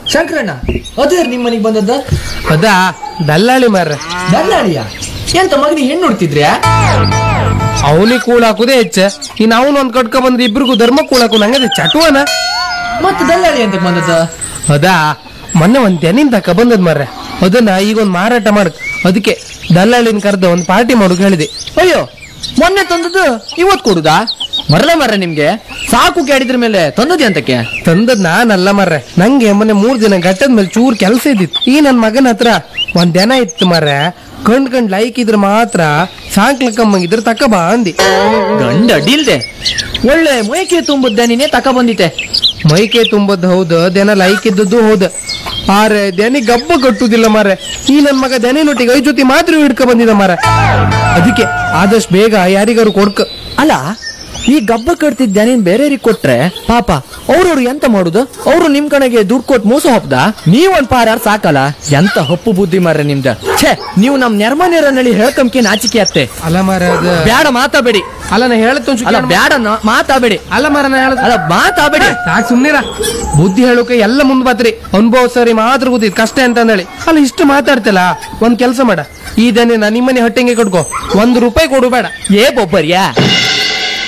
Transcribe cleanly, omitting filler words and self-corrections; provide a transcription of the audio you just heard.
ಶಂಕರಣ್ಣ, ಅದೇ ನಿಮ್ಮ ಮನೆಗೆ ಬಂದದ್ದ? ಅದಾ ದಲ್ಲಾಳಿ ಮಾರ್ರೆ. ದಲ್ಲಾಳಿಯ? ಎಂತ ಮಗನಿಗೆ ಹೆಣ್ಣು ಹುಡ್ತಿದ್ರ್ಯಾ? ಅವನಿಗೆ ಕೂಳಾಕುದೇ ಹೆಚ್ಚ. ಇನ್ ಅವನು ಒಂದ್ ಕಟ್ಕ ಬಂದ್ರೆ ಇಬ್ರಿಗೂ ಧರ್ಮ ಕೂಳಾಕು ನಂಗದೆ ಚಟುವನ. ಮತ್ತೆ ದಲ್ಲಾಳಿ ಅಂತ ಬಂದದ್ದ? ಅದಾ ಮೊನ್ನೆ ಒಂದ್ ತೆನಿನ್ ತಕ ಬಂದದ್ ಮಾರ್ರೆ. ಅದನ್ನ ಈಗ ಒಂದ್ ಮಾರಾಟ ಮಾಡಕ್, ಅದಕ್ಕೆ ದಲ್ಲಾಳಿನ ಕರೆದ ಒಂದ್ ಪಾರ್ಟಿ ಮಾಡೋಕ್ ಹೇಳಿದೆ. ಅಯ್ಯೋ, ಮೊನ್ನೆ ತಂದದ್ದು ಇವತ್ ಕೊಡುದಾ? ಮರಲ ನಿಮ್ಗೆ ಸಾಕು ಕೇಳಿದ್ರ ಮೇಲೆ ತಂದದ್ದೆ ಅಂತಕ್ಕೆ? ತಂದದ್ ನಾನಲ್ಲ ಮಾರ್ರೆ, ನಂಗೆ ಮೊನ್ನೆ 3 ದಿನ ಗಟ್ಟದ ಮೇಲೆ ಚೂರ್ ಕೆಲಸ ಇದ್ದಿತ್ತು. ಈ ನನ್ ಮಗನ ಹತ್ರ ಒಂದ್ ದನ ಇತ್ತು ಮಾರ್ರೆ. ಕಂಡ್ ಲೈಕ್ ಇದ್ರ ಮಾತ್ರ ಸಾಂಕ್ಲಕ್ಕಮ್ಮಂಗಿದ್ರ ತಕ ಬಾ ಅಂದಿ. ಗಂಡ ಅಡ್ಡಿಲ್ದೆ ಒಳ್ಳೆ ಮೈಕೆ ತುಂಬುದ್ದ ನೀನೇ ತಕ ಬಂದಿತ್ತೆ. ಮೈಕೆ ತುಂಬದ್ ಹೌದು, ದನ ಲೈಕ್ ಇದ್ದದ್ದು ಹೌದು. ಆರೆ ದನಿ ಗಬ್ಬ ಕಟ್ಟುದಿಲ್ಲ ಮಾರ್ರೆ. ಈ ನನ್ ಮಗ ದನಿನೊಟ್ಟಿಗೆ 5 ಜೊತೆ ಮಾತ್ರ ಹಿಡ್ಕ ಬಂದಿದ ಮಾರ್ರೆ. ಅದಕ್ಕೆ ಆದಷ್ಟು ಬೇಗ ಯಾರಿಗಾರು ಕೊಡ್ಕ. ಅಲ್ಲ, ಈ ಗಬ್ಬ ಕಟ್ತಿದ್ದ ನೀನ್ ಬೇರೆಯವ್ರಿಗೆ ಕೊಟ್ರೆ ಪಾಪ ಅವ್ರವ್ರು ಎಂತ ಮಾಡುದು? ಅವ್ರು ನಿಮ್ ಕಡೆಗೆ ದುಡ್ಡು ಕೊಟ್ಟು ಮೋಸ ಹೊಪ್ಪದ? ನೀವೊಂದ್ ಪಾರಾರ್ ಸಾಕಲ್ಲ. ಎಂತ ಹಪ್ಪು ಬುದ್ಧಿ ಮಾರ್ರೆ ನಿಮ್ದ. ಛೇ, ನೀವು ನಮ್ ನೆರ್ಮನೇರನಲ್ಲಿ ಹೇಳ್ಕಂಕೆ ನಾಚಿಕೆ ಅತ್ತೆ. ಅಲ್ಲ ಮಾರ, ಬ್ಯಾಡ ಮಾತಾಬೇಡಿ. ಅಲ್ಲ ನಾ ಹೇಳತ್ತ ಬ್ಯಾಡ ಮಾತಾಬೇಡಿ. ಅಲ್ಲ ಮಾರ, ನಾ ಹೇಳ ಅಲ್ಲ ಮಾತಾಬೇಡಿ. ಸಾಕ್ ಸುಮ್ನಿರ. ಬುದ್ಧಿ ಹೇಳೋಕೆ ಎಲ್ಲ ಮುಂದ್ ಬಾತ್ರಿ. ಅನುಭವ ಸರಿ ಮಾತ್ರ ಗೊತ್ತಿದ್ ಕಷ್ಟ ಅಂತ ಅಂದಳಿ. ಅಲ್ಲ ಇಷ್ಟು ಮಾತಾಡ್ತಿಲ್ಲ. ಒಂದ್ ಕೆಲ್ಸ ಮಾಡ, ಈ ದನ ನಿಮ್ಮನೆ ಹೊಟ್ಟೆಗೆ ಕಟ್ಕೋ, 1 ರೂಪಾಯಿ ಕೊಡು ಬೇಡ. ಏ ಬೊಬ್ಬರ್ಯಾ,